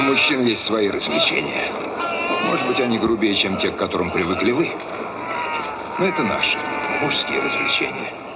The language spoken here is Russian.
мужчин есть свои развлечения. Может быть, они грубее, чем те, к которым привыкли вы. Но это наши мужские развлечения.